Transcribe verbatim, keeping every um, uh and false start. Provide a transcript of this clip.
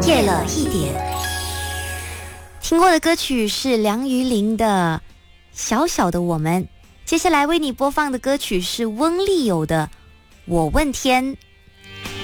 夜了一点。听过的歌曲是梁于玲的《小小的我们》，接下来为你播放的歌曲是翁丽友的《我问天